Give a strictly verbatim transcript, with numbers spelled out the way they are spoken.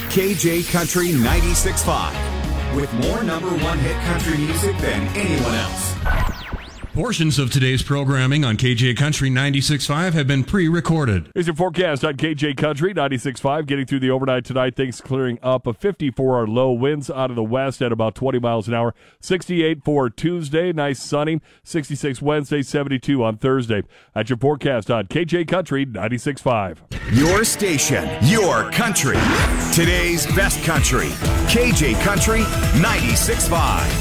K J Country ninety-six point five. With more number one hit country music than anyone else. Portions of today's programming on K J Country ninety-six point five have been pre-recorded. Here's your forecast on K J Country ninety-six point five. Getting through the overnight tonight, things clearing up. A fifty for our low, winds out of the west at about twenty miles an hour. sixty-eight for Tuesday, nice sunny. sixty-six Wednesday, seventy-two on Thursday. That's your forecast on K J Country ninety-six point five. Your station, your country. Today's best country. K J Country ninety-six point five.